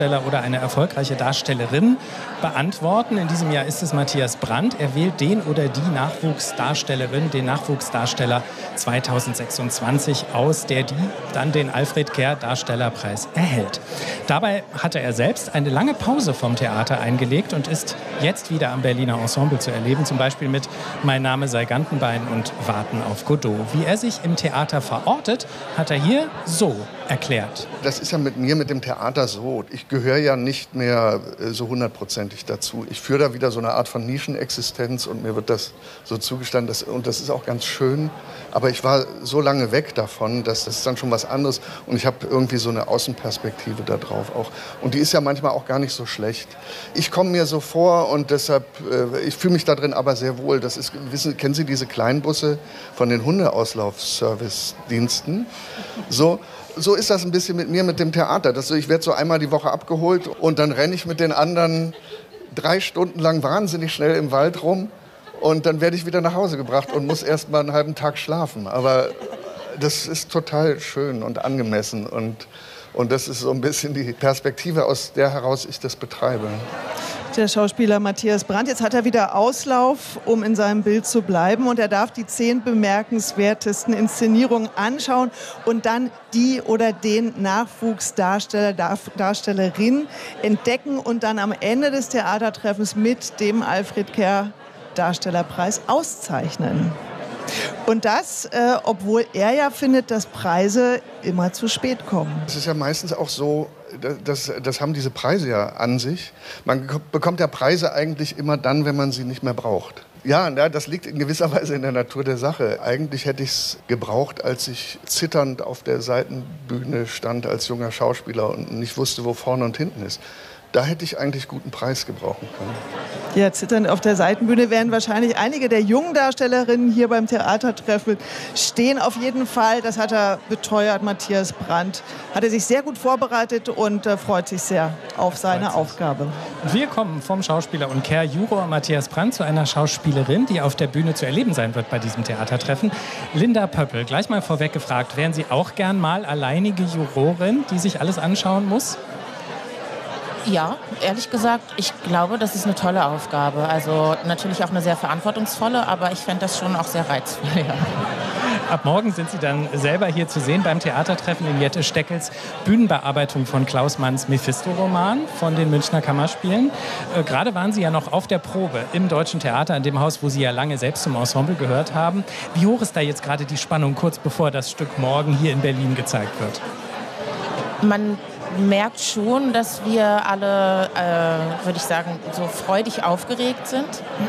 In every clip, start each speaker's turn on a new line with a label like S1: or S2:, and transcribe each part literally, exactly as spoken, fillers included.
S1: oder eine erfolgreiche Darstellerin beantworten. In diesem Jahr ist es Matthias Brandt. Er wählt den oder die Nachwuchsdarstellerin, den Nachwuchsdarsteller zweitausendsechsundzwanzig aus, der die dann den Alfred Kerr Darstellerpreis erhält. Dabei hatte er selbst eine lange Pause vom Theater eingelegt und ist jetzt wieder am Berliner Ensemble zu erleben, zum Beispiel mit Mein Name sei Gantenbein und Warten auf Godot. Wie er sich im Theater verortet, hat er hier so erklärt.
S2: Das ist ja mit mir, mit dem Theater so. Ich gehöre ja nicht mehr so hundertprozentig dazu. Ich führe da wieder so eine Art von Nischenexistenz und mir wird das so zugestanden. Das, und das ist auch ganz schön. Aber ich war so lange weg davon, dass das ist dann schon was anderes. Und ich habe irgendwie so eine Außenperspektive da drauf auch. Und die ist ja manchmal auch gar nicht so schlecht. Ich komme mir so vor und deshalb, äh, ich fühle mich da drin aber sehr wohl. Das ist, wissen, kennen Sie diese Kleinbusse von den Hundeauslauf-Service-Diensten? So. So ist das ein bisschen mit mir, mit dem Theater. Das, ich werde so einmal die Woche abgeholt und dann renne ich mit den anderen drei Stunden lang wahnsinnig schnell im Wald rum und dann werde ich wieder nach Hause gebracht und muss erst mal einen halben Tag schlafen. Aber das ist total schön und angemessen und, und das ist so ein bisschen die Perspektive, aus der heraus ich das betreibe.
S3: Der Schauspieler Matthias Brandt, jetzt hat er wieder Auslauf, um in seinem Bild zu bleiben. Und er darf die zehn bemerkenswertesten Inszenierungen anschauen und dann die oder den Nachwuchsdarsteller, Darstellerin entdecken und dann am Ende des Theatertreffens mit dem Alfred Kerr Darstellerpreis auszeichnen. Und das, äh, obwohl er ja findet, dass Preise immer zu spät kommen.
S2: Es ist ja meistens auch so, das, das haben diese Preise ja an sich. Man bekommt ja Preise eigentlich immer dann, wenn man sie nicht mehr braucht. Ja, das liegt in gewisser Weise in der Natur der Sache. Eigentlich hätte ich es gebraucht, als ich zitternd auf der Seitenbühne stand als junger Schauspieler und nicht wusste, wo vorne und hinten ist. Da hätte ich eigentlich guten Preis gebrauchen können.
S3: Ja, zitternd auf der Seitenbühne werden wahrscheinlich einige der jungen Darstellerinnen hier beim Theatertreffen stehen. Auf jeden Fall, das hat er beteuert, Matthias Brandt. Hat er sich sehr gut vorbereitet und äh, freut sich sehr auf seine Aufgabe.
S1: Wir kommen vom Schauspieler und Kerr-Juror Matthias Brandt zu einer Schauspielerin, die auf der Bühne zu erleben sein wird bei diesem Theatertreffen. Linda Pöppel, gleich mal vorweg gefragt, wären Sie auch gern mal alleinige Jurorin, die sich alles anschauen muss?
S4: Ja, ehrlich gesagt, ich glaube, das ist eine tolle Aufgabe. Also natürlich auch eine sehr verantwortungsvolle, aber ich fände das schon auch sehr reizvoll. Ja.
S1: Ab morgen sind Sie dann selber hier zu sehen beim Theatertreffen in Jette Steckels Bühnenbearbeitung von Klaus Manns Mephisto-Roman von den Münchner Kammerspielen. Äh, gerade waren Sie ja noch auf der Probe im Deutschen Theater, in dem Haus, wo Sie ja lange selbst zum Ensemble gehört haben. Wie hoch ist da jetzt gerade die Spannung, kurz bevor das Stück morgen hier in Berlin gezeigt wird?
S4: Man merkt schon, dass wir alle, äh, würde ich sagen, so freudig aufgeregt sind.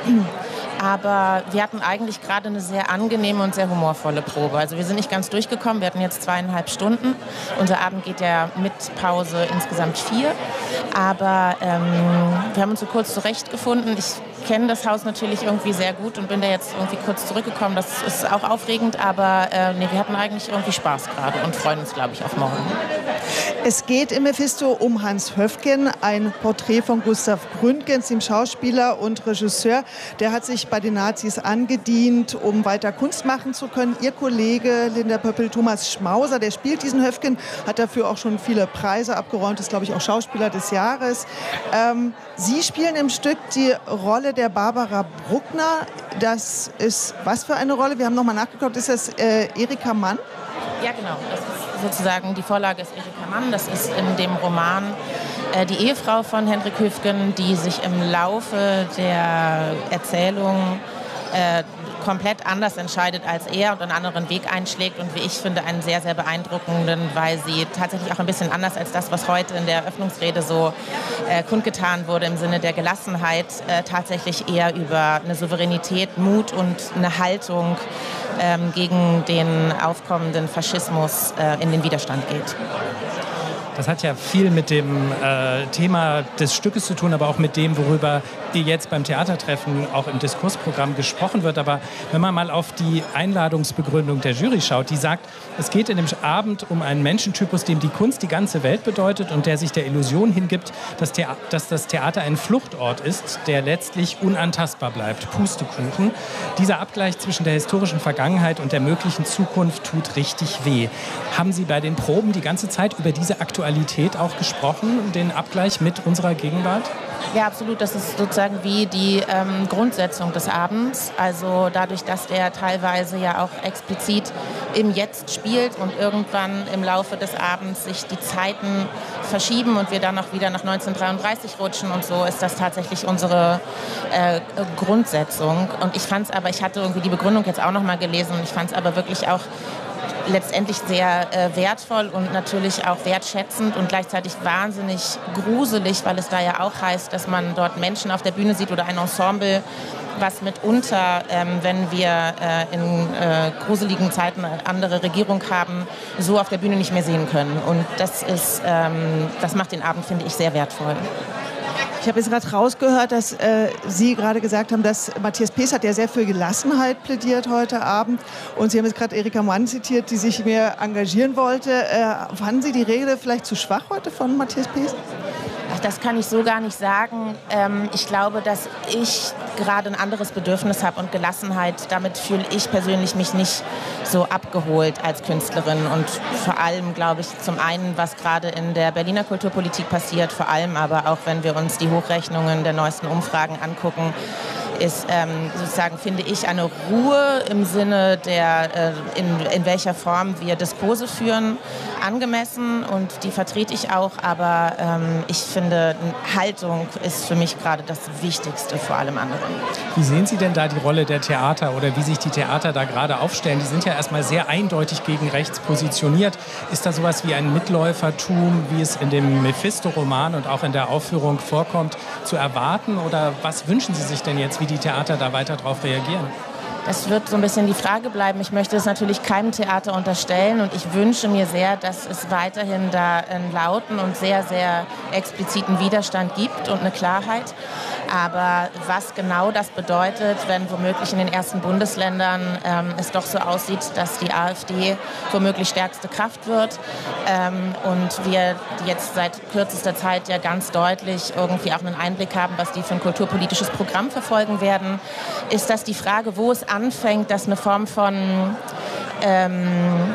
S4: Aber wir hatten eigentlich gerade eine sehr angenehme und sehr humorvolle Probe. Also wir sind nicht ganz durchgekommen. Wir hatten jetzt zweieinhalb Stunden. Unser Abend geht ja mit Pause insgesamt vier. Aber ähm, wir haben uns so kurz zurechtgefunden. Ich kenne das Haus natürlich irgendwie sehr gut und bin da jetzt irgendwie kurz zurückgekommen. Das ist auch aufregend, aber äh, nee, wir hatten eigentlich irgendwie Spaß gerade und freuen uns, glaube ich, auf morgen.
S3: Es geht im Mephisto um Hans Höfgen, ein Porträt von Gustav Gründgens, dem Schauspieler und Regisseur. Der hat sich bei den Nazis angedient, um weiter Kunst machen zu können. Ihr Kollege Linda Pöppel, Thomas Schmauser, der spielt diesen Höfgen, hat dafür auch schon viele Preise abgeräumt, ist, glaube ich, auch Schauspieler des Jahres. Ähm, Sie spielen im Stück die Rolle der Barbara Bruckner. Das ist was für eine Rolle? Wir haben nochmal nachgeguckt. Ist das äh, Erika Mann?
S4: Ja, genau. Das ist sozusagen, die Vorlage ist Erika Mann. Das ist in dem Roman äh, die Ehefrau von Hendrik Höfgen, die sich im Laufe der Erzählung äh, komplett anders entscheidet als er und einen anderen Weg einschlägt und wie ich finde einen sehr, sehr beeindruckenden, weil sie tatsächlich auch ein bisschen anders als das, was heute in der Eröffnungsrede so äh, kundgetan wurde im Sinne der Gelassenheit, äh, tatsächlich eher über eine Souveränität, Mut und eine Haltung ähm, gegen den aufkommenden Faschismus äh, in den Widerstand geht.
S1: Das hat ja viel mit dem äh, Thema des Stückes zu tun, aber auch mit dem, worüber ihr jetzt beim Theatertreffen auch im Diskursprogramm gesprochen wird. Aber wenn man mal auf die Einladungsbegründung der Jury schaut, die sagt, es geht in dem Abend um einen Menschentypus, dem die Kunst die ganze Welt bedeutet und der sich der Illusion hingibt, dass, Thea- dass das Theater ein Fluchtort ist, der letztlich unantastbar bleibt. Pustekuchen. Dieser Abgleich zwischen der historischen Vergangenheit und der möglichen Zukunft tut richtig weh. Haben Sie bei den Proben die ganze Zeit über diese aktuelle Aktualität auch gesprochen, den Abgleich mit unserer Gegenwart?
S4: Ja, absolut. Das ist sozusagen wie die ähm, Grundsetzung des Abends. Also dadurch, dass der teilweise ja auch explizit im Jetzt spielt und irgendwann im Laufe des Abends sich die Zeiten verschieben und wir dann auch wieder nach neunzehnhundertdreiunddreißig rutschen und so, ist das tatsächlich unsere äh, Grundsetzung. Und ich fand es aber, ich hatte irgendwie die Begründung jetzt auch noch mal gelesen und ich fand es aber wirklich auch letztendlich sehr äh, wertvoll und natürlich auch wertschätzend und gleichzeitig wahnsinnig gruselig, weil es da ja auch heißt, dass man dort Menschen auf der Bühne sieht oder ein Ensemble, was mitunter, ähm, wenn wir äh, in äh, gruseligen Zeiten eine andere Regierung haben, so auf der Bühne nicht mehr sehen können. Und das ist, ähm, das macht den Abend, finde ich, sehr wertvoll.
S3: Ich habe jetzt gerade rausgehört, dass äh, Sie gerade gesagt haben, dass Matthias Pees hat ja sehr für Gelassenheit plädiert heute Abend. Und Sie haben jetzt gerade Erika Mann zitiert, die sich mehr engagieren wollte. Äh, fanden Sie die Rede vielleicht zu schwach heute von Matthias Pees?
S4: Ach, das kann ich so gar nicht sagen. Ähm, ich glaube, dass ich gerade ein anderes Bedürfnis habe und Gelassenheit. Damit fühle ich persönlich mich nicht so abgeholt als Künstlerin. Und vor allem, glaube ich, zum einen, was gerade in der Berliner Kulturpolitik passiert, vor allem aber auch, wenn wir uns die Hochrechnungen der neuesten Umfragen angucken, ist ähm, sozusagen, finde ich, eine Ruhe im Sinne der, äh, in, in welcher Form wir Diskurse führen, angemessen und die vertrete ich auch, aber ähm, ich finde, Haltung ist für mich gerade das Wichtigste vor allem anderen.
S1: Wie sehen Sie denn da die Rolle der Theater oder wie sich die Theater da gerade aufstellen? Die sind ja erstmal sehr eindeutig gegen rechts positioniert. Ist da sowas wie ein Mitläufertum, wie es in dem Mephisto-Roman und auch in der Aufführung vorkommt, zu erwarten? Oder was wünschen Sie sich denn jetzt, wie die Theater da weiter darauf reagieren?
S4: Das wird so ein bisschen die Frage bleiben. Ich möchte es natürlich keinem Theater unterstellen und ich wünsche mir sehr, dass es weiterhin da einen lauten und sehr, sehr expliziten Widerstand gibt und eine Klarheit. Aber was genau das bedeutet, wenn womöglich in den ersten Bundesländern ähm, es doch so aussieht, dass die AfD womöglich stärkste Kraft wird ähm, und wir jetzt seit kürzester Zeit ja ganz deutlich irgendwie auch einen Einblick haben, was die für ein kulturpolitisches Programm verfolgen werden, ist das die Frage, wo es anfängt, dass eine Form von ähm,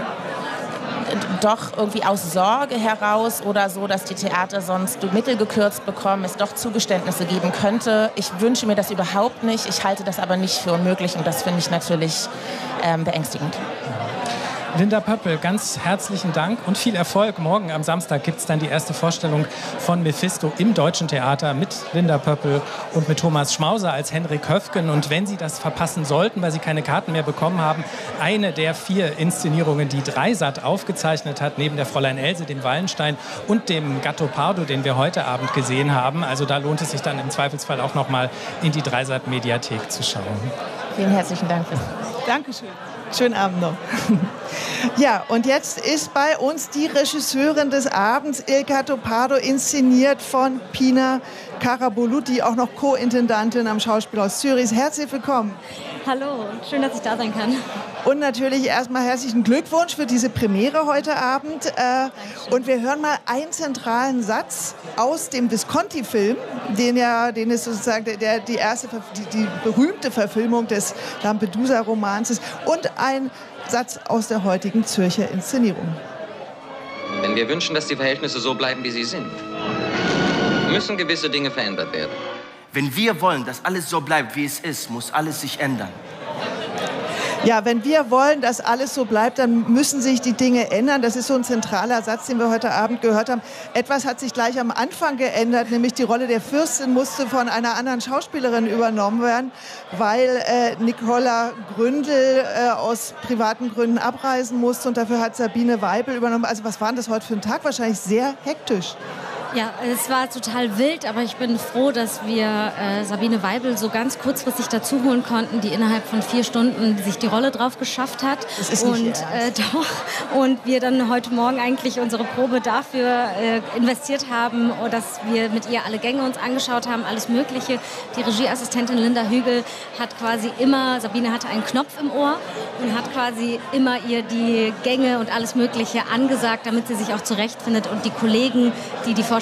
S4: doch irgendwie aus Sorge heraus oder so, dass die Theater sonst Mittel gekürzt bekommen, es doch Zugeständnisse geben könnte. Ich wünsche mir das überhaupt nicht. Ich halte das aber nicht für unmöglich und das finde ich natürlich ähm, beängstigend.
S1: Linda Pöppel, ganz herzlichen Dank und viel Erfolg. Morgen am Samstag gibt es dann die erste Vorstellung von Mephisto im Deutschen Theater mit Linda Pöppel und mit Thomas Schmauser als Henrik Höfgen. Und wenn Sie das verpassen sollten, weil Sie keine Karten mehr bekommen haben, eine der vier Inszenierungen, die Dreisat aufgezeichnet hat, neben der Fräulein Else, dem Wallenstein und dem Gattopardo, den wir heute Abend gesehen haben. Also da lohnt es sich dann im Zweifelsfall auch noch mal in die Dreisat-Mediathek zu schauen.
S4: Vielen herzlichen Dank.
S3: Dankeschön. Schönen Abend noch. Ja, und jetzt ist bei uns die Regisseurin des Abends, Il Gattopardo, inszeniert von Pina Karabulut, die auch noch Co-Intendantin am Schauspielhaus Zürich. Herzlich willkommen.
S5: Hallo, schön, dass ich da sein kann.
S3: Und natürlich erstmal herzlichen Glückwunsch für diese Premiere heute Abend. Äh, und wir hören mal einen zentralen Satz aus dem Visconti-Film, den ja, den ist sozusagen der, die erste, die, die berühmte Verfilmung des Lampedusa-Romans ist, und ein Satz aus der heutigen Zürcher Inszenierung.
S6: Wenn wir wünschen, dass die Verhältnisse so bleiben, wie sie sind, müssen gewisse Dinge verändert werden.
S7: Wenn wir wollen, dass alles so bleibt, wie es ist, muss alles sich ändern.
S3: Ja, wenn wir wollen, dass alles so bleibt, dann müssen sich die Dinge ändern. Das ist so ein zentraler Satz, den wir heute Abend gehört haben. Etwas hat sich gleich am Anfang geändert, nämlich die Rolle der Fürstin musste von einer anderen Schauspielerin übernommen werden, weil äh, Nicola Gründel äh, aus privaten Gründen abreisen musste und dafür hat Sabine Weibel übernommen. Also was war denn das heute für ein Tag? Wahrscheinlich sehr hektisch.
S5: Ja, es war total wild, aber ich bin froh, dass wir äh, Sabine Weibel so ganz kurzfristig dazu holen konnten, die innerhalb von vier Stunden sich die Rolle drauf geschafft hat.
S3: Das ist
S5: und
S3: nicht
S5: äh, doch und wir dann heute Morgen eigentlich unsere Probe dafür äh, investiert haben, dass wir mit ihr alle Gänge uns angeschaut haben, alles Mögliche. Die Regieassistentin Linda Hügel hat quasi immer, Sabine hatte einen Knopf im Ohr und hat quasi immer ihr die Gänge und alles Mögliche angesagt, damit sie sich auch zurechtfindet und die Kollegen, die die Vorstellung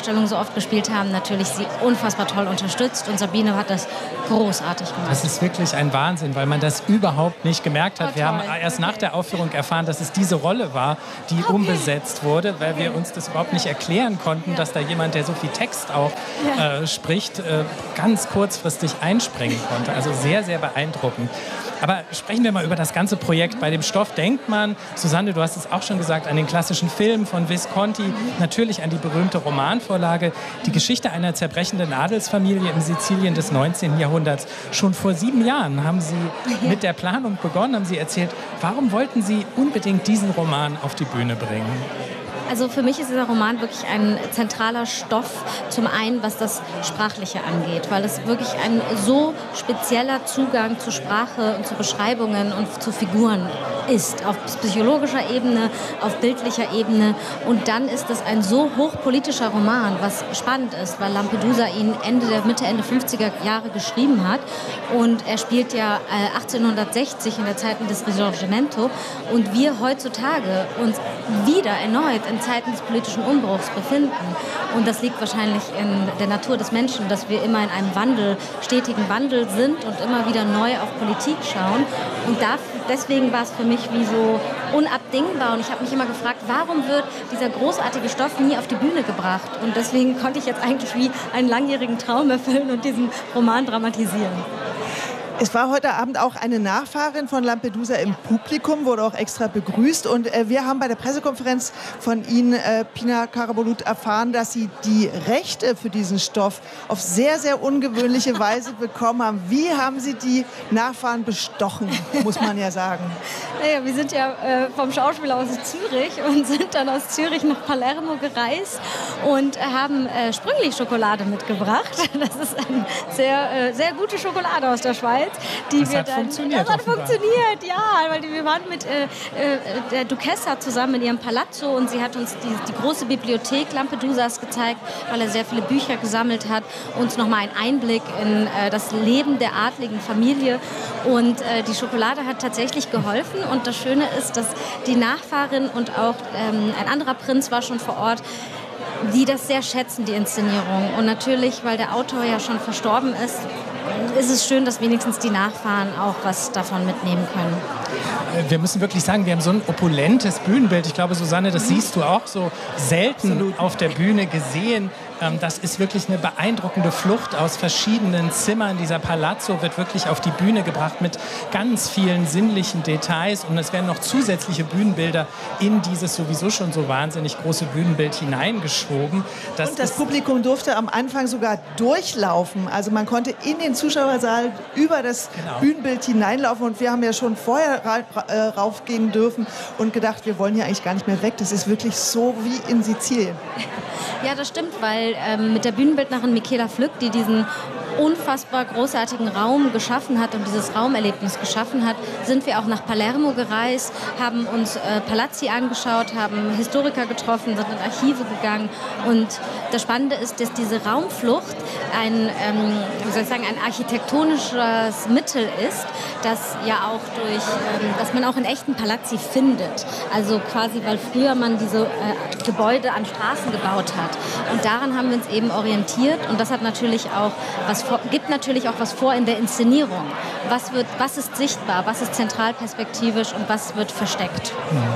S5: Vorstellungen so oft gespielt haben, natürlich sie unfassbar toll unterstützt und Sabine hat das großartig gemacht.
S1: Das ist wirklich ein Wahnsinn, weil man das überhaupt nicht gemerkt hat.
S5: Oh,
S1: wir haben
S5: toll.
S1: erst
S5: Okay.
S1: nach der Aufführung erfahren, dass es diese Rolle war, die
S5: Okay.
S1: umbesetzt wurde, weil wir uns das überhaupt nicht erklären konnten, ja. dass da jemand, der so viel Text auch ja. äh, spricht, äh, ganz kurzfristig einspringen konnte. Also sehr, sehr beeindruckend. Aber sprechen wir mal über das ganze Projekt. Bei dem Stoff denkt man, Susanne, du hast es auch schon gesagt, an den klassischen Film von Visconti, natürlich an die berühmte Romanvorlage, die Geschichte einer zerbrechenden Adelsfamilie in Sizilien des neunzehnten Jahrhunderts. Schon vor sieben Jahren haben Sie mit der Planung begonnen, haben Sie erzählt, warum wollten Sie unbedingt diesen Roman auf die Bühne bringen?
S5: Also für mich ist dieser Roman wirklich ein zentraler Stoff, zum einen was das Sprachliche angeht, weil es wirklich ein so spezieller Zugang zu Sprache und zu Beschreibungen und zu Figuren ist, auf psychologischer Ebene, auf bildlicher Ebene. Und dann ist es ein so hochpolitischer Roman, was spannend ist, weil Lampedusa ihn Ende der Mitte, Ende fünfziger Jahre geschrieben hat. Und er spielt ja achtzehnhundertsechzig in der Zeit des Risorgimento. Und wir heutzutage uns wieder erneut in Zeiten des politischen Umbruchs befinden. Und das liegt wahrscheinlich in der Natur des Menschen, dass wir immer in einem Wandel, stetigen Wandel sind und immer wieder neu auf Politik schauen. Und da, deswegen war es für mich wie so unabdingbar. Und ich habe mich immer gefragt, warum wird dieser großartige Stoff nie auf die Bühne gebracht? Und deswegen konnte ich jetzt eigentlich wie einen langjährigen Traum erfüllen und diesen Roman dramatisieren.
S3: Es war heute Abend auch eine Nachfahrin von Lampedusa im Publikum, wurde auch extra begrüßt. Und äh, wir haben bei der Pressekonferenz von Ihnen, äh, Pina Karabulut, erfahren, dass Sie die Rechte für diesen Stoff auf sehr, sehr ungewöhnliche Weise bekommen haben. Wie haben Sie die Nachfahren bestochen, muss man ja sagen?
S5: Naja, wir sind ja äh, vom Schauspiel aus Zürich und sind dann aus Zürich nach Palermo gereist und haben äh, Sprüngli-Schokolade mitgebracht. Das ist eine sehr, äh, sehr gute Schokolade aus der Schweiz. Die
S1: das
S5: wir
S1: hat
S5: dann,
S1: funktioniert.
S5: Das hat funktioniert, ja, weil wir waren mit äh, äh, der Duchessa zusammen in ihrem Palazzo und sie hat uns die, die große Bibliothek Lampedusas gezeigt, weil er sehr viele Bücher gesammelt hat, uns nochmal einen Einblick in äh, das Leben der adligen Familie und äh, die Schokolade hat tatsächlich geholfen und das Schöne ist, dass die Nachfahrin und auch ähm, ein anderer Prinz war schon vor Ort, die das sehr schätzen, die Inszenierung. Und natürlich, weil der Autor ja schon verstorben ist, ist es schön, dass wenigstens die Nachfahren auch was davon mitnehmen können.
S1: Wir müssen wirklich sagen, wir haben so ein opulentes Bühnenbild. Ich glaube, Susanne, das siehst du auch so selten Absolut. Auf der Bühne gesehen. Das ist wirklich eine beeindruckende Flucht aus verschiedenen Zimmern. Dieser Palazzo wird wirklich auf die Bühne gebracht mit ganz vielen sinnlichen Details. Und es werden noch zusätzliche Bühnenbilder in dieses sowieso schon so wahnsinnig große Bühnenbild hineingeschoben. Das
S3: Und das Publikum durfte am Anfang sogar durchlaufen. Also man konnte in den Zuschauersaal über das genau. Bühnenbild hineinlaufen. Und wir haben ja schon vorher ra äh, raufgehen dürfen und gedacht, wir wollen hier eigentlich gar nicht mehr weg. Das ist wirklich so wie in Sizilien.
S5: Ja, das stimmt, weil ähm, mit der Bühnenbildnerin Michela Flück, die diesen unfassbar großartigen Raum geschaffen hat und dieses Raumerlebnis geschaffen hat, sind wir auch nach Palermo gereist, haben uns äh, Palazzi angeschaut, haben Historiker getroffen, sind in Archive gegangen und das Spannende ist, dass diese Raumflucht ein, ähm, wie soll ich sagen, ein architektonisches Mittel ist, das ja auch durch, ähm, dass man auch in echten Palazzi findet. Also quasi, weil früher man diese äh, Gebäude an Straßen gebaut hat. Und daran haben wir uns eben orientiert und das hat natürlich auch was vor, gibt natürlich auch was vor in der Inszenierung. Was wird, was ist sichtbar, was ist zentralperspektivisch und was wird versteckt?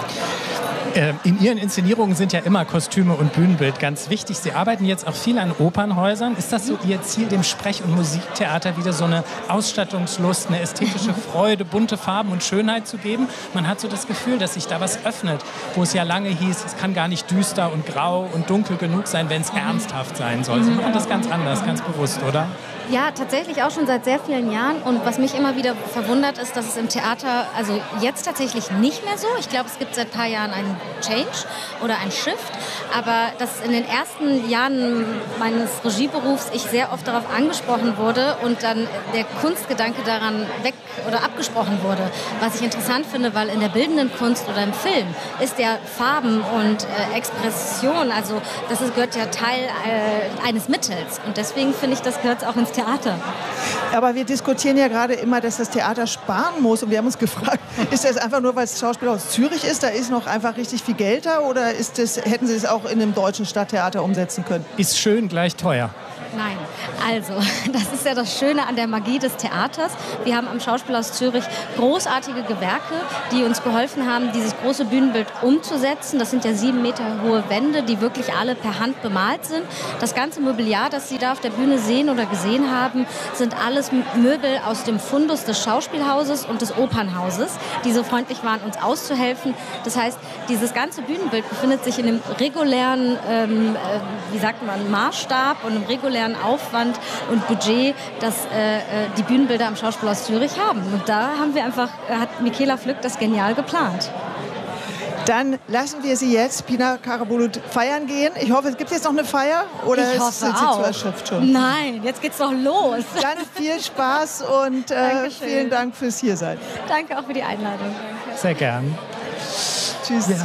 S1: In Ihren Inszenierungen sind ja immer Kostüme und Bühnenbild ganz wichtig. Sie arbeiten jetzt auch viel an Opernhäusern. Ist das so Ihr Ziel, dem Sprech- und Musiktheater wieder so eine Ausstattungslust, eine ästhetische Freude, bunte Farben und Schönheit zu geben? Man hat so das Gefühl, dass sich da was öffnet, wo es ja lange hieß, es kann gar nicht düster und grau und dunkel genug sein, wenn es ernsthaft sein soll. Sie machen das ganz anders, ganz bewusst, oder?
S5: Ja, tatsächlich auch schon seit sehr vielen Jahren. Und was mich immer wieder verwundert, ist, dass es im Theater, also jetzt tatsächlich nicht mehr so. Ich glaube, es gibt seit ein paar Jahren einen Change oder einen Shift. Aber dass in den ersten Jahren meines Regieberufs ich sehr oft darauf angesprochen wurde und dann der Kunstgedanke daran weg oder abgesprochen wurde. Was ich interessant finde, weil in der bildenden Kunst oder im Film ist ja Farben und äh, Expression, also das ist, gehört ja Teil äh, eines Mittels. Und deswegen finde ich, das gehört auch ins Theater. Theater.
S3: Aber wir diskutieren ja gerade immer, dass das Theater sparen muss. Und wir haben uns gefragt, ist das einfach nur, weil es Schauspielhaus Zürich ist, da ist noch einfach richtig viel Geld da? Oder ist das, hätten Sie es auch in einem deutschen Stadttheater umsetzen können?
S1: Ist schön gleich teuer.
S5: Nein, also das ist ja das Schöne an der Magie des Theaters. Wir haben am Schauspielhaus Zürich großartige Gewerke, die uns geholfen haben, dieses große Bühnenbild umzusetzen. Das sind ja sieben Meter hohe Wände, die wirklich alle per Hand bemalt sind. Das ganze Mobiliar, das Sie da auf der Bühne sehen oder gesehen haben, sind alles Möbel aus dem Fundus des Schauspielhauses und des Opernhauses, die so freundlich waren, uns auszuhelfen. Das heißt, dieses ganze Bühnenbild befindet sich in einem regulären, ähm, äh, wie sagt man, Maßstab und einem regulären Aufwand und Budget, das äh, die Bühnenbilder am Schauspielhaus Zürich haben. Und da haben wir einfach, hat Michaela Flück das genial geplant.
S3: Dann lassen wir Sie jetzt, Pina Karabulut, feiern gehen. Ich hoffe, es gibt jetzt noch eine Feier oder
S5: ich hoffe
S3: sind Sie
S5: auch.
S3: zu erschöpft schon?
S5: Nein, jetzt geht's doch los.
S3: Dann viel Spaß und äh, vielen Dank fürs Hiersein.
S5: Danke auch für die Einladung.
S1: Sehr gern.
S3: Tschüss.
S1: Ja.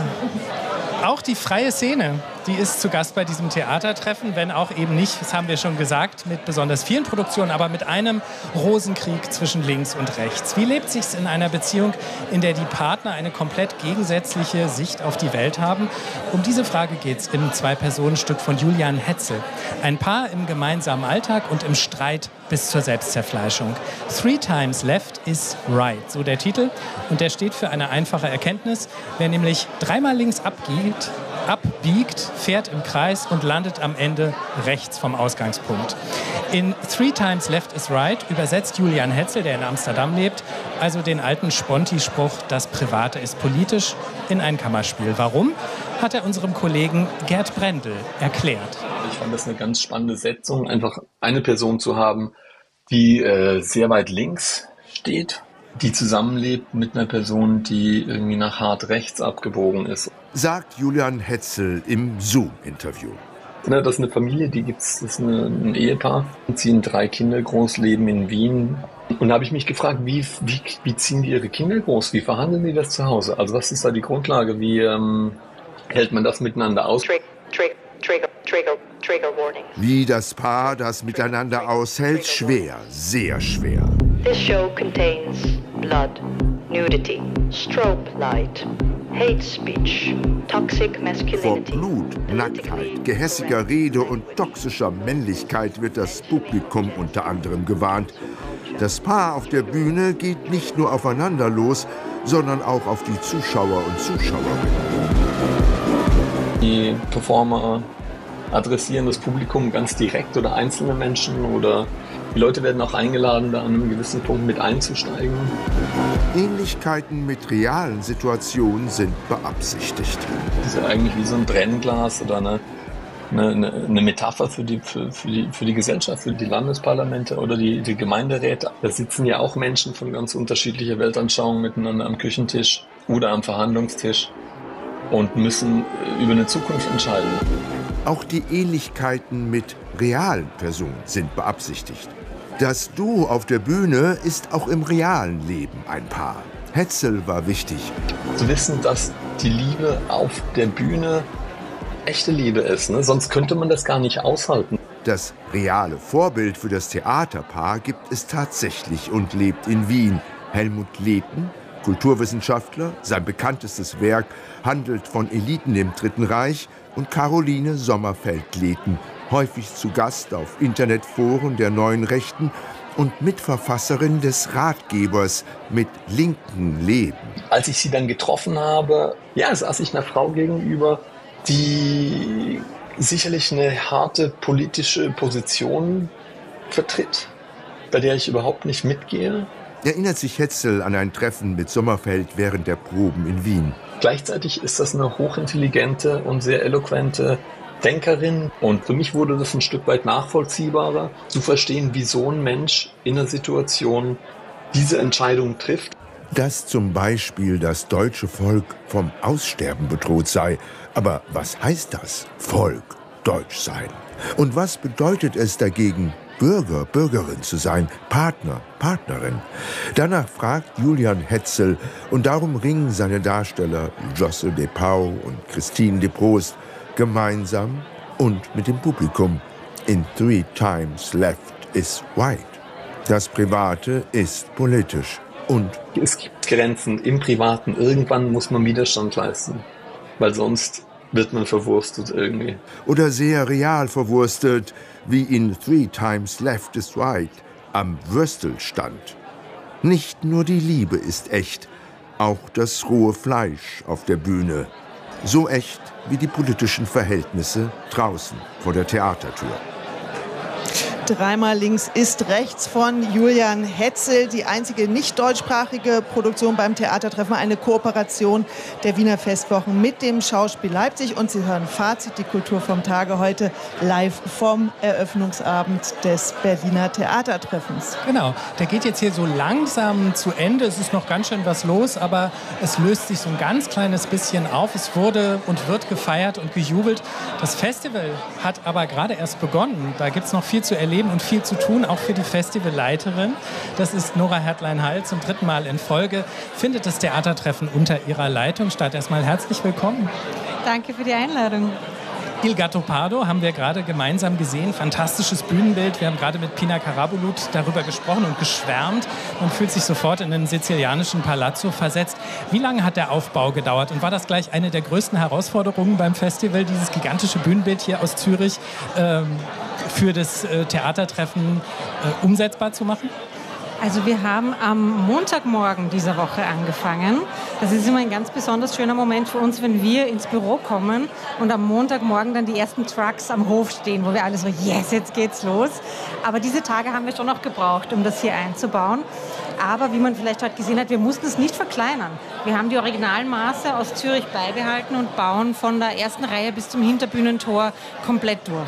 S1: Auch die freie Szene, die ist zu Gast bei diesem Theatertreffen, wenn auch eben nicht, das haben wir schon gesagt, mit besonders vielen Produktionen, aber mit einem Rosenkrieg zwischen links und rechts. Wie lebt sich's in einer Beziehung, in der die Partner eine komplett gegensätzliche Sicht auf die Welt haben? Um diese Frage geht's im Zwei-Personen-Stück von Julian Hetzel. Ein Paar im gemeinsamen Alltag und im Streit bis zur Selbstzerfleischung. Three times left is right, so der Titel. Und der steht für eine einfache Erkenntnis. Wer nämlich dreimal links abgeht, abbiegt, fährt im Kreis und landet am Ende rechts vom Ausgangspunkt. In Three Times Left is Right übersetzt Julian Hetzel, der in Amsterdam lebt, also den alten Sponti-Spruch, das Private ist politisch, in ein Kammerspiel. Warum? Hat er unserem Kollegen Gerd Brendel erklärt.
S8: Ich fand das eine ganz spannende Setzung, einfach eine Person zu haben, die äh, sehr weit links steht, die zusammenlebt mit einer Person, die irgendwie nach hart rechts abgebogen ist.
S9: Sagt Julian Hetzel im Zoom-Interview.
S8: Das ist eine Familie, die gibt's, das ist eine, ein Ehepaar, ziehen drei Kinder groß, leben in Wien. Und da habe ich mich gefragt, wie, wie, wie ziehen die ihre Kinder groß? Wie verhandeln die das zu Hause? Also was ist da die Grundlage? Wie ähm, hält man das miteinander aus?
S10: Trigger, trigger, trigger, trigger, trigger warning.
S9: Wie das Paar das miteinander aushält, schwer, sehr schwer.
S10: This show contains blood, nudity, strobe light, hate speech, toxic
S9: Vor
S10: masculinity.
S9: Blut, Nacktheit, gehässiger Rede und toxischer Männlichkeit wird das Publikum unter anderem gewarnt. Das Paar auf der Bühne geht nicht nur aufeinander los, sondern auch auf die Zuschauer und Zuschauerinnen.
S8: Die Performer adressieren das Publikum ganz direkt oder einzelne Menschen oder die Leute werden auch eingeladen, da an einem gewissen Punkt mit einzusteigen.
S9: Ähnlichkeiten mit realen Situationen sind beabsichtigt.
S8: Das ist ja eigentlich wie so ein Brennglas oder eine, eine, eine Metapher für die, für, für, die, für die Gesellschaft, für die Landesparlamente oder die, die Gemeinderäte. Da sitzen ja auch Menschen von ganz unterschiedlicher Weltanschauung miteinander am Küchentisch oder am Verhandlungstisch und müssen über eine Zukunft entscheiden.
S9: Auch die Ähnlichkeiten mit realen Personen sind beabsichtigt. Das Duo auf der Bühne ist auch im realen Leben ein Paar. Hetzel war wichtig.
S8: Zu wissen, dass die Liebe auf der Bühne echte Liebe ist, ne? Sonst könnte man das gar nicht aushalten.
S9: Das reale Vorbild für das Theaterpaar gibt es tatsächlich und lebt in Wien. Helmut Lehten, Kulturwissenschaftler, sein bekanntestes Werk handelt von Eliten im Dritten Reich, und Caroline Sommerfeld-Lehten, häufig zu Gast auf Internetforen der Neuen Rechten und Mitverfasserin des Ratgebers Mit linken Leben.
S8: Als ich sie dann getroffen habe, ja, saß ich einer Frau gegenüber, die sicherlich eine harte politische Position vertritt, bei der ich überhaupt nicht mitgehe.
S9: Erinnert sich Hetzel an ein Treffen mit Sommerfeld während der Proben in Wien.
S8: Gleichzeitig ist das eine hochintelligente und sehr eloquente Denkerin. Und für mich wurde das ein Stück weit nachvollziehbarer, zu verstehen, wie so ein Mensch in einer Situation diese Entscheidung trifft.
S9: Dass zum Beispiel das deutsche Volk vom Aussterben bedroht sei. Aber was heißt das, Volk, Deutsch sein? Und was bedeutet es dagegen, Bürger, Bürgerin zu sein, Partner, Partnerin? Danach fragt Julian Hetzel und darum ringen seine Darsteller Josse de Pauw und Christine de Proost gemeinsam und mit dem Publikum in Three Times Left is white. Das Private ist politisch. Und
S8: es gibt Grenzen im Privaten. Irgendwann muss man Widerstand leisten, weil sonst wird man verwurstet irgendwie.
S9: Oder sehr real verwurstet, wie in Three Times Left is Right am Würstelstand. Nicht nur die Liebe ist echt, auch das rohe Fleisch auf der Bühne. So echt wie die politischen Verhältnisse draußen vor der Theatertür.
S3: Dreimal links ist rechts von Julian Hetzel, die einzige nicht deutschsprachige Produktion beim Theatertreffen, eine Kooperation der Wiener Festwochen mit dem Schauspiel Leipzig. Und Sie hören Fazit, die Kultur vom Tage, heute live vom Eröffnungsabend des Berliner Theatertreffens.
S1: Genau, der geht jetzt hier so langsam zu Ende. Es ist noch ganz schön was los, aber es löst sich so ein ganz kleines bisschen auf. Es wurde und wird gefeiert und gejubelt. Das Festival hat aber gerade erst begonnen. Da gibt es noch viel zu erleben und viel zu tun, auch für die Festivalleiterin. Das ist Nora Hertlein-Hall. Zum dritten Mal in Folge findet das Theatertreffen unter ihrer Leitung statt. Erstmal herzlich willkommen.
S11: Danke für die Einladung.
S1: Il Gattopardo haben wir gerade gemeinsam gesehen. Fantastisches Bühnenbild. Wir haben gerade mit Pina Karabulut darüber gesprochen und geschwärmt. Man fühlt sich sofort in den sizilianischen Palazzo versetzt. Wie lange hat der Aufbau gedauert? Und war das gleich eine der größten Herausforderungen beim Festival, dieses gigantische Bühnenbild hier aus Zürich ähm, für das äh, Theatertreffen äh, umsetzbar zu machen?
S11: Also wir haben am Montagmorgen dieser Woche angefangen. Das ist immer ein ganz besonders schöner Moment für uns, wenn wir ins Büro kommen und am Montagmorgen dann die ersten Trucks am Hof stehen, wo wir alle so, yes, jetzt geht's los. Aber diese Tage haben wir schon noch gebraucht, um das hier einzubauen. Aber wie man vielleicht heute gesehen hat, wir mussten es nicht verkleinern. Wir haben die Originalmaße aus Zürich beibehalten und bauen von der ersten Reihe bis zum Hinterbühnentor komplett durch.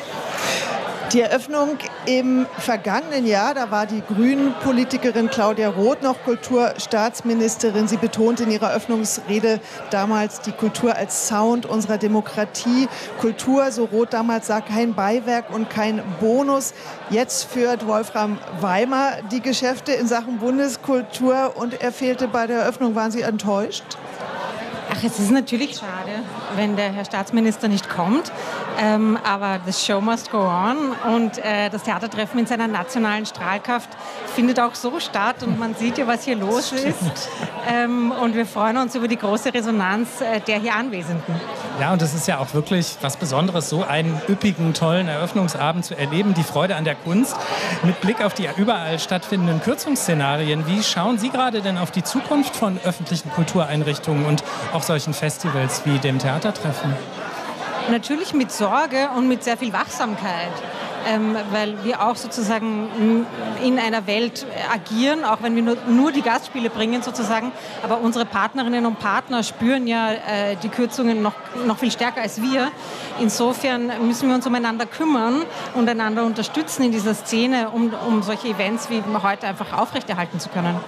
S3: Die Eröffnung im vergangenen Jahr, da war die Grünen-Politikerin Claudia Roth noch Kulturstaatsministerin. Sie betonte in ihrer Eröffnungsrede damals die Kultur als Sound unserer Demokratie. Kultur, so Roth damals, sei kein Beiwerk und kein Bonus. Jetzt führt Wolfram Weimar die Geschäfte in Sachen Bundeskultur und er fehlte bei der Eröffnung. Waren Sie enttäuscht?
S11: Ach, es ist natürlich schade, wenn der Herr Staatsminister nicht kommt. Ähm, aber the show must go on. Und äh, das Theatertreffen in seiner nationalen Strahlkraft findet auch so statt. Und man sieht ja, was hier los ist. Ähm, und wir freuen uns über die große Resonanz äh, der hier Anwesenden.
S1: Ja, und es ist ja auch wirklich was Besonderes, so einen üppigen, tollen Eröffnungsabend zu erleben. Die Freude an der Kunst mit Blick auf die überall stattfindenden Kürzungsszenarien. Wie schauen Sie gerade denn auf die Zukunft von öffentlichen Kultureinrichtungen und auch solchen Festivals wie dem Theatertreffen?
S11: Natürlich mit Sorge und mit sehr viel Wachsamkeit, ähm, weil wir auch sozusagen in einer Welt agieren, auch wenn wir nur, nur die Gastspiele bringen sozusagen, aber unsere Partnerinnen und Partner spüren ja äh, die Kürzungen noch, noch viel stärker als wir. Insofern müssen wir uns umeinander kümmern und einander unterstützen in dieser Szene, um, um solche Events wie heute einfach aufrechterhalten zu können.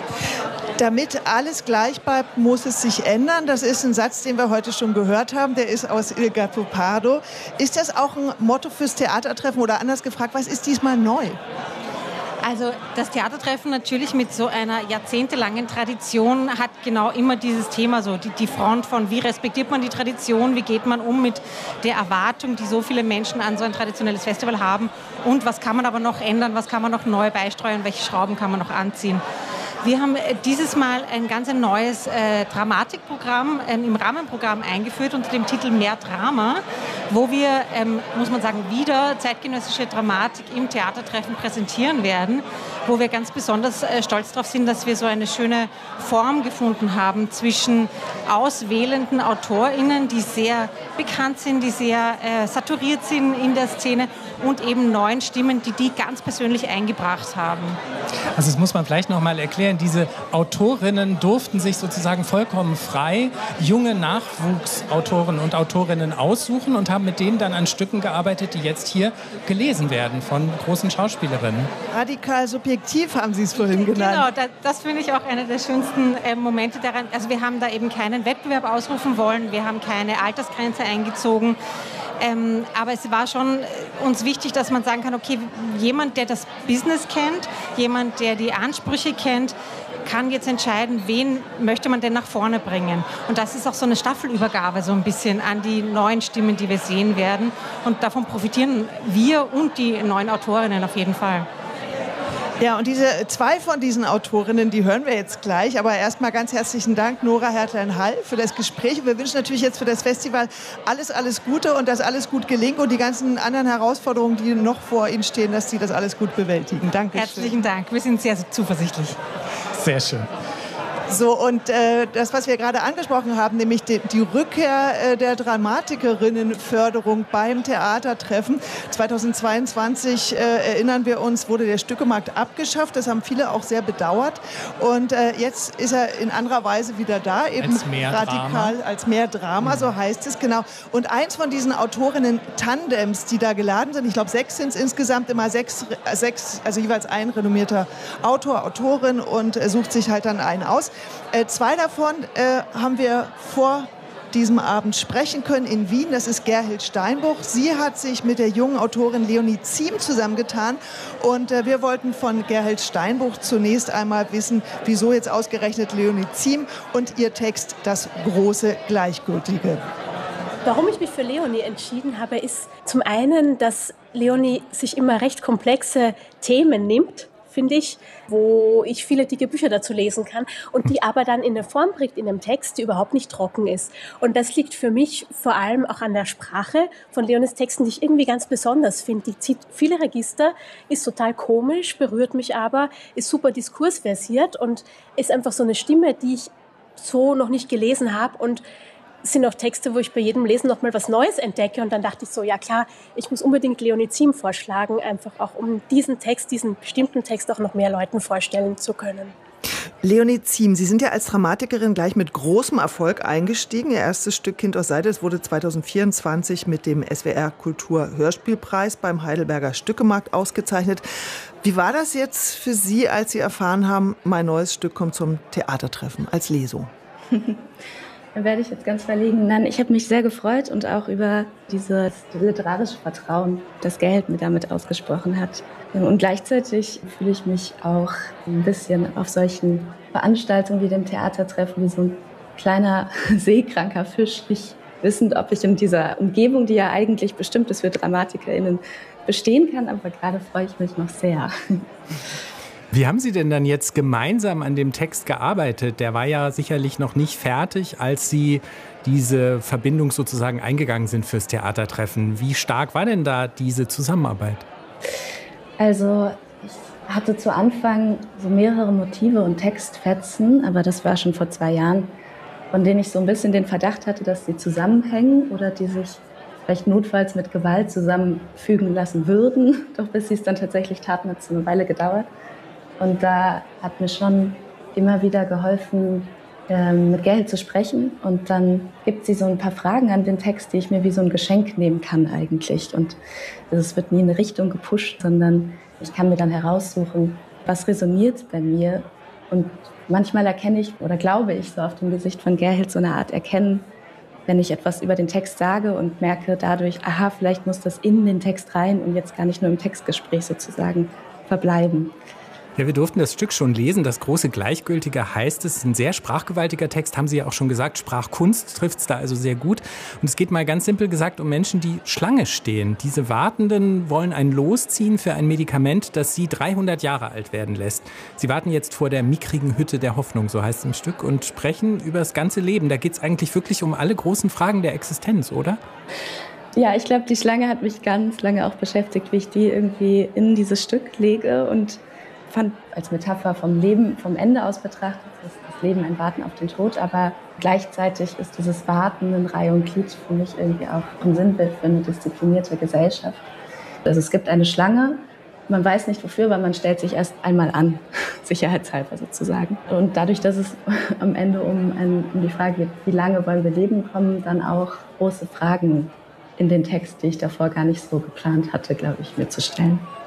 S3: Damit alles gleich bleibt, muss es sich ändern. Das ist ein Satz, den wir heute schon gehört haben. Der ist aus Il Gattopardo. Ist das auch ein Motto fürs Theatertreffen? Oder anders gefragt, was ist diesmal neu?
S11: Also das Theatertreffen natürlich mit so einer jahrzehntelangen Tradition hat genau immer dieses Thema, so die, die Front von wie respektiert man die Tradition, wie geht man um mit der Erwartung, die so viele Menschen an so ein traditionelles Festival haben und was kann man aber noch ändern, was kann man noch neu beisteuern, welche Schrauben kann man noch anziehen. Wir haben dieses Mal ein ganz neues äh, Dramatikprogramm äh, im Rahmenprogramm eingeführt unter dem Titel Mehr Drama, wo wir, ähm, muss man sagen, wieder zeitgenössische Dramatik im Theatertreffen präsentieren werden, wo wir ganz besonders äh, stolz darauf sind, dass wir so eine schöne Form gefunden haben zwischen auswählenden AutorInnen, die sehr bekannt sind, die sehr äh, saturiert sind in der Szene und eben neuen Stimmen, die die ganz persönlich eingebracht haben.
S1: Also das muss man vielleicht noch mal erklären. Diese Autorinnen durften sich sozusagen vollkommen frei junge Nachwuchsautoren und Autorinnen aussuchen und haben mit denen dann an Stücken gearbeitet, die jetzt hier gelesen werden von großen Schauspielerinnen.
S3: Radikal subjektiv haben Sie es vorhin genannt.
S11: Genau, das, das finde ich auch einer der schönsten äh, Momente daran. Also wir haben da eben keinen Wettbewerb ausrufen wollen, wir haben keine Altersgrenze eingezogen. Ähm, aber es war schon uns wichtig, dass man sagen kann, okay, jemand, der das Business kennt, jemand, der die Ansprüche kennt, kann jetzt entscheiden, wen möchte man denn nach vorne bringen. Und das ist auch so eine Staffelübergabe so ein bisschen an die neuen Stimmen, die wir sehen werden. Und davon profitieren wir und die neuen Autorinnen auf jeden Fall.
S3: Ja, und diese zwei von diesen Autorinnen, die hören wir jetzt gleich. Aber erstmal ganz herzlichen Dank, Nora Hertlein-Hall, für das Gespräch. Wir wünschen natürlich jetzt für das Festival alles, alles Gute und dass alles gut gelingt und die ganzen anderen Herausforderungen, die noch vor Ihnen stehen, dass Sie das alles gut bewältigen. Danke.
S11: Herzlichen Dank. Wir sind sehr zuversichtlich.
S1: Sehr schön.
S3: So, und äh, das, was wir gerade angesprochen haben, nämlich die, die Rückkehr äh, der Dramatikerinnenförderung beim Theatertreffen. zweitausendzweiundzwanzig, äh, erinnern wir uns, wurde der Stückemarkt abgeschafft. Das haben viele auch sehr bedauert. Und äh, jetzt ist er in anderer Weise wieder da, eben
S1: als mehr
S3: radikal,
S1: Drama.
S3: als mehr Drama, so heißt es, genau. Und eins von diesen Autorinnen-Tandems, die da geladen sind, ich glaube sechs sind es insgesamt, immer sechs, sechs, also jeweils ein renommierter Autor, Autorin und äh, sucht sich halt dann einen aus. Äh, zwei davon äh, haben wir vor diesem Abend sprechen können in Wien. Das ist Gerhild Steinbruch. Sie hat sich mit der jungen Autorin Leonie Ziem zusammengetan. Und äh, wir wollten von Gerhild Steinbruch zunächst einmal wissen, wieso jetzt ausgerechnet Leonie Ziem und ihr Text Das große Gleichgültige.
S12: Warum ich mich für Leonie entschieden habe, ist zum einen, dass Leonie sich immer recht komplexe Themen nimmt, finde ich, wo ich viele dicke Bücher dazu lesen kann und die aber dann in eine Form bringt, in einem Text, die überhaupt nicht trocken ist. Und das liegt für mich vor allem auch an der Sprache von Leonies Texten, die ich irgendwie ganz besonders finde. Die zieht viele Register, ist total komisch, berührt mich aber, ist super diskursversiert und ist einfach so eine Stimme, die ich so noch nicht gelesen habe. Und es sind auch Texte, wo ich bei jedem Lesen noch mal was Neues entdecke. Und dann dachte ich so, ja klar, ich muss unbedingt Leonie Ziem vorschlagen, einfach auch um diesen Text, diesen bestimmten Text auch noch mehr Leuten vorstellen zu können.
S3: Leonie Ziem, Sie sind ja als Dramatikerin gleich mit großem Erfolg eingestiegen. Ihr erstes Stück Kind aus Seide, es wurde zweitausendvierundzwanzig mit dem S W R Kultur-Hörspielpreis beim Heidelberger Stückemarkt ausgezeichnet. Wie war das jetzt für Sie, als Sie erfahren haben, mein neues Stück kommt zum Theatertreffen als Lesung?
S13: Dann werde ich jetzt ganz verlegen. Nein, ich habe mich sehr gefreut und auch über dieses literarische Vertrauen, das Gerhild mir damit ausgesprochen hat. Und gleichzeitig fühle ich mich auch ein bisschen auf solchen Veranstaltungen wie dem Theatertreffen wie so ein kleiner seekranker Fisch, nicht wissend, ob ich in dieser Umgebung, die ja eigentlich bestimmt ist für DramatikerInnen, bestehen kann. Aber gerade freue ich mich noch sehr.
S1: Wie haben Sie denn dann jetzt gemeinsam an dem Text gearbeitet? Der war ja sicherlich noch nicht fertig, als Sie diese Verbindung sozusagen eingegangen sind fürs Theatertreffen. Wie stark war denn da diese Zusammenarbeit?
S13: Also ich hatte zu Anfang so mehrere Motive und Textfetzen, aber das war schon vor zwei Jahren, von denen ich so ein bisschen den Verdacht hatte, dass sie zusammenhängen oder die sich vielleicht notfalls mit Gewalt zusammenfügen lassen würden. Doch bis sie es dann tatsächlich taten, hat es eine Weile gedauert. Und da hat mir schon immer wieder geholfen, ähm, mit Gerhild zu sprechen. Und dann gibt sie so ein paar Fragen an den Text, die ich mir wie so ein Geschenk nehmen kann eigentlich. Und es wird nie in eine Richtung gepusht, sondern ich kann mir dann heraussuchen, was resoniert bei mir. Und manchmal erkenne ich oder glaube ich so auf dem Gesicht von Gerhild so eine Art Erkennen, wenn ich etwas über den Text sage und merke dadurch, aha, vielleicht muss das in den Text rein und jetzt gar nicht nur im Textgespräch sozusagen verbleiben.
S1: Ja, wir durften das Stück schon lesen. Das große Gleichgültige heißt es. Es ist ein sehr sprachgewaltiger Text, haben Sie ja auch schon gesagt. Sprachkunst trifft es da also sehr gut. Und es geht mal ganz simpel gesagt um Menschen, die Schlange stehen. Diese Wartenden wollen ein Los ziehen für ein Medikament, das sie dreihundert Jahre alt werden lässt. Sie warten jetzt vor der mickrigen Hütte der Hoffnung, so heißt es im Stück, und sprechen über das ganze Leben. Da geht es eigentlich wirklich um alle großen Fragen der Existenz, oder?
S13: Ja, ich glaube, die Schlange hat mich ganz lange auch beschäftigt, wie ich die irgendwie in dieses Stück lege und fand als Metapher vom Leben, vom Ende aus betrachtet, ist das Leben ein Warten auf den Tod, aber gleichzeitig ist dieses Warten in Reihe und Glied für mich irgendwie auch ein Sinnbild für eine disziplinierte Gesellschaft. Also es gibt eine Schlange, man weiß nicht wofür, weil man stellt sich erst einmal an, sicherheitshalber sozusagen. Und dadurch, dass es am Ende um, ein, um die Frage geht, wie lange wollen wir leben, kommen dann auch große Fragen in den Text, die ich davor gar nicht so geplant hatte, glaube ich, mir zu stellen.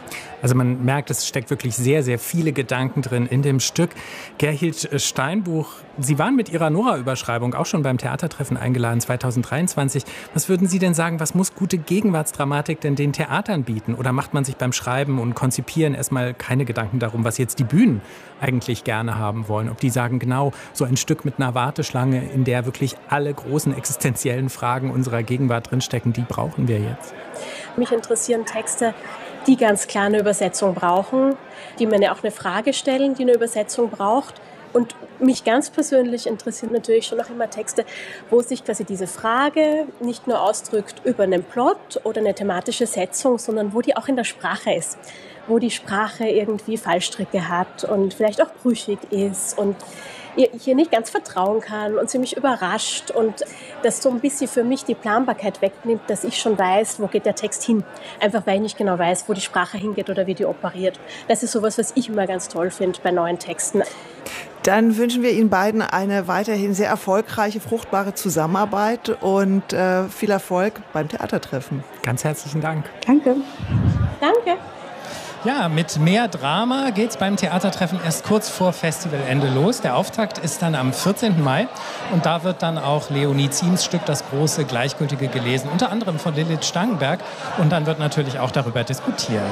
S1: Also man merkt, es steckt wirklich sehr, sehr viele Gedanken drin in dem Stück. Gerhild Steinbuch, Sie waren mit Ihrer Nora-Überschreibung auch schon beim Theatertreffen eingeladen zweitausenddreiundzwanzig. Was würden Sie denn sagen, was muss gute Gegenwartsdramatik denn den Theatern bieten? Oder macht man sich beim Schreiben und Konzipieren erstmal keine Gedanken darum, was jetzt die Bühnen eigentlich gerne haben wollen? Ob die sagen, genau, so ein Stück mit einer Warteschlange, in der wirklich alle großen existenziellen Fragen unserer Gegenwart drinstecken, die brauchen wir jetzt?
S12: Mich interessieren Texte, die ganz klar eine Übersetzung brauchen, die mir ja auch eine Frage stellen, die eine Übersetzung braucht. Und mich ganz persönlich interessieren natürlich schon noch immer Texte, wo sich quasi diese Frage nicht nur ausdrückt über einen Plot oder eine thematische Setzung, sondern wo die auch in der Sprache ist, wo die Sprache irgendwie Fallstricke hat und vielleicht auch brüchig ist und ich hier nicht ganz vertrauen kann und sie mich überrascht und das so ein bisschen für mich die Planbarkeit wegnimmt, dass ich schon weiß, wo geht der Text hin. Einfach weil ich nicht genau weiß, wo die Sprache hingeht oder wie die operiert. Das ist sowas, was ich immer ganz toll finde bei neuen Texten.
S3: Dann wünschen wir Ihnen beiden eine weiterhin sehr erfolgreiche, fruchtbare Zusammenarbeit und äh, viel Erfolg beim Theatertreffen.
S1: Ganz herzlichen Dank.
S3: Danke.
S12: Danke.
S1: Ja, mit mehr Drama geht's beim Theatertreffen erst kurz vor Festivalende los. Der Auftakt ist dann am vierzehnten Mai und da wird dann auch Leonie Ziems Stück Das große Gleichgültige gelesen, unter anderem von Lilith Stangenberg und dann wird natürlich auch darüber diskutiert.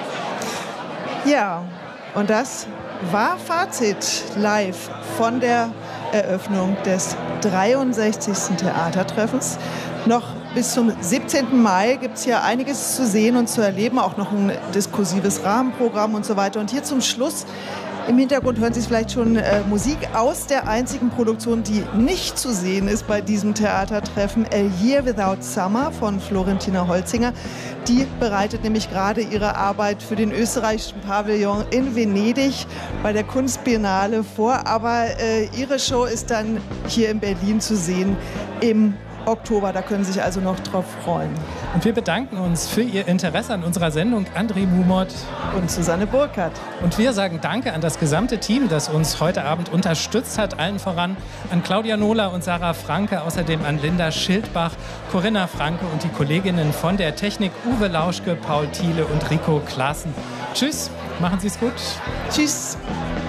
S3: Ja, und das war Fazit live von der Eröffnung des dreiundsechzigsten Theatertreffens. Noch bis zum siebzehnten Mai gibt es hier einiges zu sehen und zu erleben, auch noch ein diskursives Rahmenprogramm und so weiter. Und hier zum Schluss, im Hintergrund hören Sie vielleicht schon äh, Musik aus der einzigen Produktion, die nicht zu sehen ist bei diesem Theatertreffen, A Year Without Summer von Florentina Holzinger. Die bereitet nämlich gerade ihre Arbeit für den österreichischen Pavillon in Venedig bei der Kunstbiennale vor. Aber äh, ihre Show ist dann hier in Berlin zu sehen im Oktober, da können Sie sich also noch drauf freuen.
S1: Und wir bedanken uns für Ihr Interesse an unserer Sendung, André Mumot
S3: und Susanne Burkhardt.
S1: Und wir sagen Danke an das gesamte Team, das uns heute Abend unterstützt hat, allen voran an Claudia Nohler und Sarah Franke, außerdem an Linda Schildbach, Corinna Franke und die Kolleginnen von der Technik, Uwe Lauschke, Paul Thiele und Rico Klaassen. Tschüss, machen Sie es gut.
S3: Tschüss.